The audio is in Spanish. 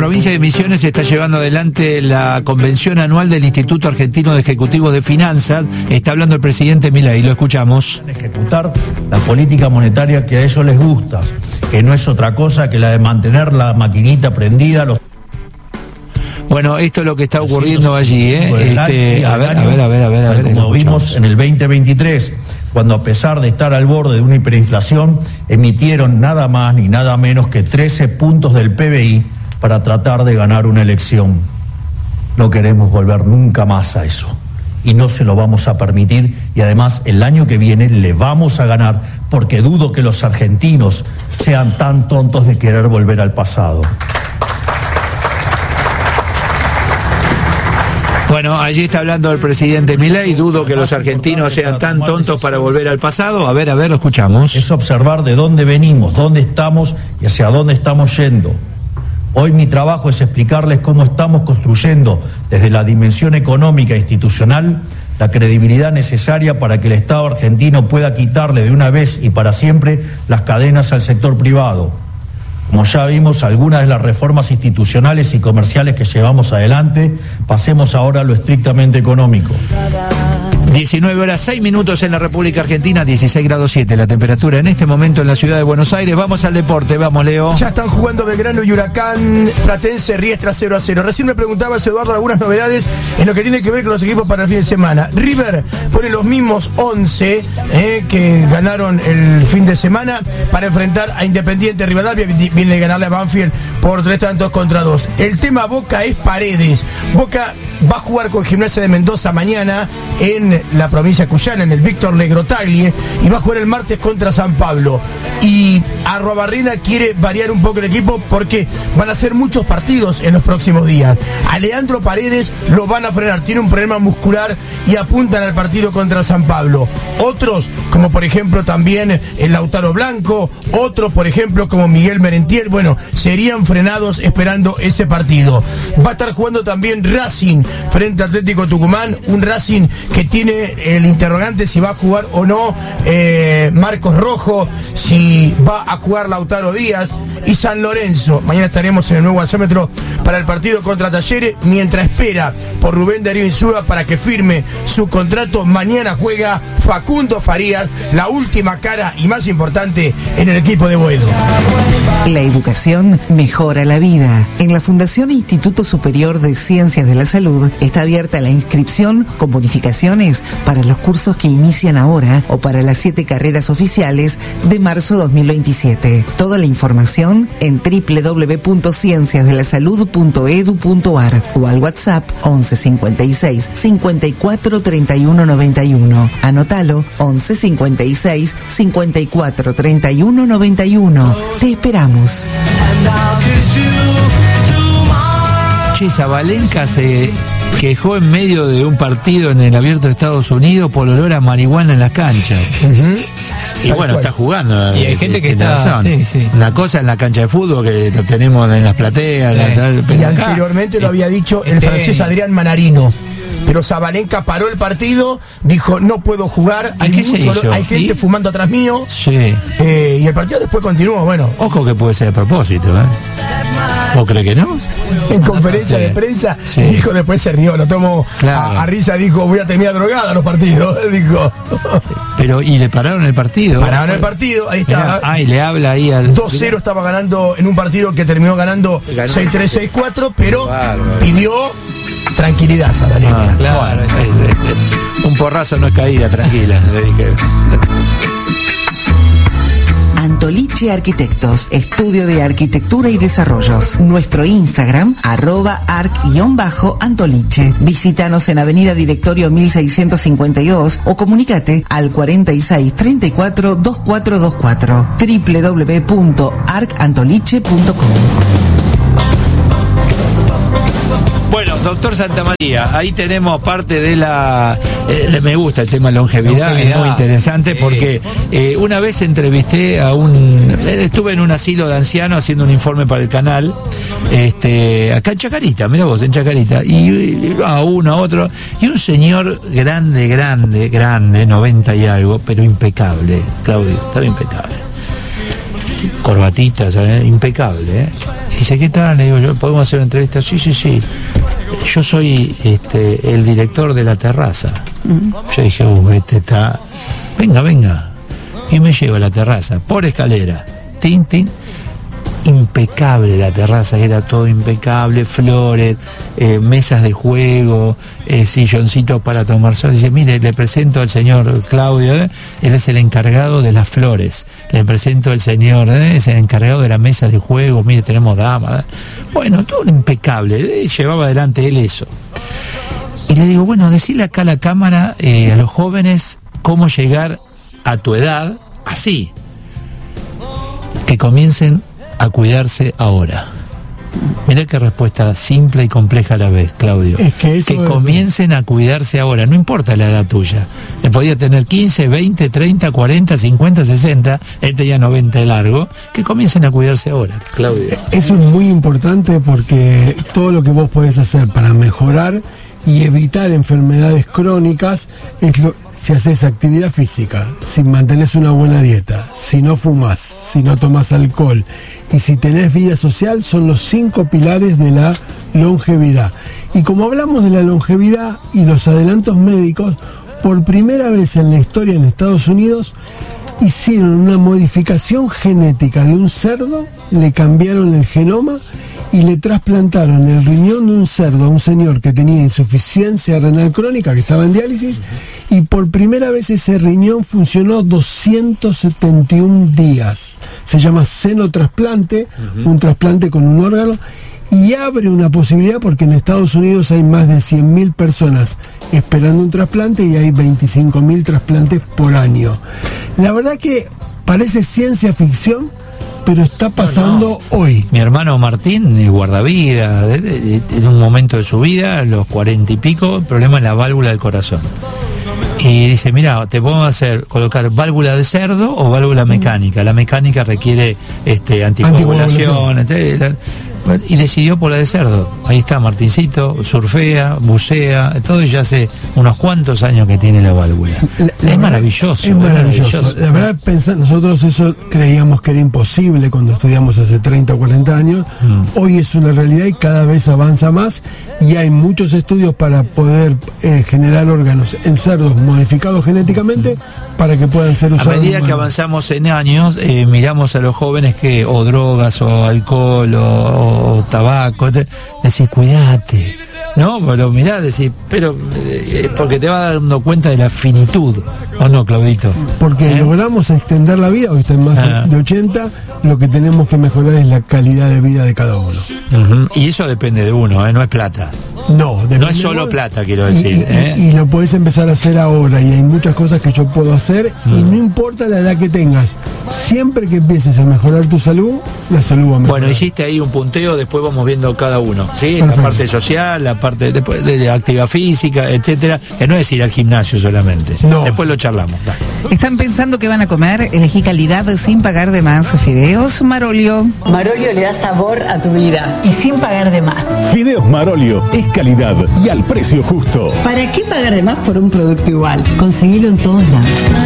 provincia de Misiones se está llevando adelante la convención anual del Instituto Argentino de Ejecutivos de Finanzas. Está hablando el presidente Milei, lo escuchamos. Ejecutar la política monetaria que a ellos les gusta, que no es otra cosa que la de mantener la maquinita prendida. Bueno, esto es lo que está ocurriendo allí, ¿eh? A ver. Como vimos en el 2023, cuando a pesar de estar al borde de una hiperinflación, emitieron nada más ni nada menos que 13 puntos del PBI para tratar de ganar una elección. No queremos volver nunca más a eso. Y no se lo vamos a permitir, y además el año que viene le vamos a ganar, porque dudo que los argentinos sean tan tontos de querer volver al pasado. Bueno, allí está hablando el presidente Milei. Dudo que los argentinos sean tan tontos para volver al pasado. A ver, lo escuchamos. Es observar de dónde venimos, dónde estamos y hacia dónde estamos yendo. Hoy mi trabajo es explicarles cómo estamos construyendo desde la dimensión económica e institucional la credibilidad necesaria para que el Estado argentino pueda quitarle de una vez y para siempre las cadenas al sector privado. Como ya vimos algunas de las reformas institucionales y comerciales que llevamos adelante, pasemos ahora a lo estrictamente económico. 19 horas 6 minutos en la República Argentina, 16 grados 7 la temperatura en este momento en la ciudad de Buenos Aires. Vamos al deporte, vamos Leo. Ya están jugando Belgrano y Huracán, Platense, Riestra 0-0. Recién me preguntabas, Eduardo, algunas novedades en lo que tiene que ver con los equipos para el fin de semana. River pone los mismos 11 que ganaron el fin de semana para enfrentar a Independiente Rivadavia. Viene de ganarle a Banfield por 3-2. El tema Boca es Paredes. Boca va a jugar con Gimnasia de Mendoza mañana en la provincia cuyana, en el Víctor Legrotaglie, y va a jugar el martes contra San Pablo. Y Arruabarrena quiere variar un poco el equipo porque van a ser muchos partidos en los próximos días. A Leandro Paredes lo van a frenar, tiene un problema muscular y apuntan al partido contra San Pablo. Otros, como por ejemplo también el Lautaro Blanco, otros por ejemplo como Miguel Merentiel, bueno, serían frenados esperando ese partido. Va a estar jugando también Racing frente a Atlético Tucumán, un Racing que tiene el interrogante si va a jugar o no Marcos Rojo, si va a jugar Lautaro Díaz, y San Lorenzo. Mañana estaremos en el nuevo gasómetro para el partido contra Talleres, mientras espera por Rubén Darío Insúa para que firme su contrato. Mañana juega Facundo Farías, la última cara y más importante en el equipo de Boedo. La educación mejora la vida. En la Fundación Instituto Superior de Ciencias de la Salud está abierta la inscripción con bonificaciones para los cursos que inician ahora o para las 7 carreras oficiales de marzo 2027. Toda la información en www.cienciasdelasalud.edu.ar o al WhatsApp 11 56 54 31 91. Anótalo, 11 56 54 31 91. Te esperamos. Che, Zabalenka se quejó en medio de un partido en el Abierto de Estados Unidos por olor a marihuana en las canchas. Y bueno, está jugando. Y hay gente que está... Sí. Una cosa en la cancha de fútbol que lo tenemos en las plateas. Y anteriormente lo había dicho el francés Adrián Manarino. Pero Zabalenka paró el partido, dijo no puedo jugar, hay gente fumando atrás mío. Sí. Y el partido después continuó, bueno. Ojo que puede ser a propósito, ¿Vos crees que no? En conferencia de prensa, dijo, después se rió, lo tomó a risa, dijo, voy a terminar drogada los partidos, dijo. Pero, ¿y le pararon el partido? Pararon el partido, ahí está. Y le habla ahí al... 2-0 estaba ganando en un partido que terminó ganando 6-3, 6-4, pero pidió tranquilidad, Zabalenka. Claro. Un porrazo no es caída, tranquila, le dije. Antoliche Arquitectos, estudio de arquitectura y desarrollos. Nuestro Instagram, @arc_antoliche. Visítanos en Avenida Directorio 1652 o comunícate al 46 34 2424. www.arcantoliche.com. Bueno, doctor Santamaría, ahí tenemos parte de la... me gusta el tema longevidad, es muy interesante porque una vez entrevisté a estuve en un asilo de ancianos haciendo un informe para el canal, acá en Chacarita, mirá vos, en Chacarita, y a uno, a otro, y un señor grande, 90 y algo, pero impecable, Claudio, estaba impecable. Corbatita, ¿sabes? Impecable, Dice, ¿qué tal? Le digo, ¿podemos hacer una entrevista? Sí. Yo soy el director de la terraza. Yo dije, este está... Venga. Y me lleva a la terraza, por escalera. Tin. Impecable la terraza, era todo impecable, flores, mesas de juego, silloncitos para tomar sol. Dice, mire, le presento al señor Claudio, él es el encargado de las flores. Le presento al señor, es el encargado de la mesa de juego, mire, tenemos damas. Bueno, todo impecable, llevaba adelante él eso. Y le digo, bueno, decirle acá a la cámara, a los jóvenes, cómo llegar a tu edad, así, que comiencen a cuidarse ahora. Mirá qué respuesta simple y compleja a la vez, Claudio. Es que comiencen a cuidarse ahora, no importa la edad tuya. Él podía tener 15, 20, 30, 40, 50, 60, él tenía 90 de largo. Que comiencen a cuidarse ahora, Claudio. Eso es muy importante porque todo lo que vos podés hacer para mejorar y evitar enfermedades crónicas es si haces actividad física, si mantenés una buena dieta, si no fumás, si no tomás alcohol y si tenés vida social, son los 5 pilares de la longevidad. Y como hablamos de la longevidad y los adelantos médicos, por primera vez en la historia en Estados Unidos hicieron una modificación genética de un cerdo, le cambiaron el genoma y le trasplantaron el riñón de un cerdo a un señor que tenía insuficiencia renal crónica, que estaba en diálisis, y por primera vez ese riñón funcionó 271 días. Se llama senotrasplante, un trasplante con un órgano, y abre una posibilidad porque en Estados Unidos hay más de 100.000 personas esperando un trasplante y hay 25.000 trasplantes por año. La verdad que parece ciencia ficción, pero está pasando hoy. Mi hermano Martín, guardavida, en un momento de su vida, a los 40 y pico, problema en la válvula del corazón. Y dice, mira, te podemos colocar válvula de cerdo o válvula mecánica. La mecánica requiere anticoagulación. Y decidió por la de cerdo. Ahí está Martincito, surfea, bucea, todo, ya hace unos cuantos años que tiene la válvula. Es maravilloso. Es maravilloso. La verdad, nosotros eso creíamos que era imposible cuando estudiamos hace 30 o 40 años. Hoy es una realidad y cada vez avanza más, y hay muchos estudios para poder generar órganos en cerdos modificados genéticamente para que puedan ser usados. A medida que avanzamos en años, miramos a los jóvenes que o drogas o alcohol o tabaco, decís, cuidate, ¿no? Pero mirá, decís, porque te vas dando cuenta de la finitud, ¿o no, Claudito? Porque logramos extender la vida, hoy está en más de 80, lo que tenemos que mejorar es la calidad de vida de cada uno. Y eso depende de uno, no es plata. No es solo plata, quiero decir. Y lo podés empezar a hacer ahora, y hay muchas cosas que yo puedo hacer, y no importa la edad que tengas, siempre que empieces a mejorar tu salud, la salud va a mejorar. Bueno, hiciste ahí un punteo, después vamos viendo cada uno, ¿sí? Perfecto. La parte social, la parte después de actividad física, etcétera, que no es ir al gimnasio solamente. No. Después lo charlamos. Dale. ¿Están pensando qué van a comer? Elegí calidad sin pagar de más. Fideos Marolio. Marolio le da sabor a tu vida y sin pagar de más. Fideos Marolio es calidad y al precio justo. ¿Para qué pagar de más por un producto igual? Conseguilo en todos lados.